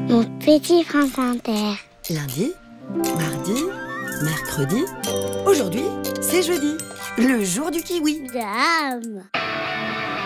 Mon petit France Inter. Lundi, mardi, mercredi. Aujourd'hui, c'est jeudi, le jour du kiwi. Dame.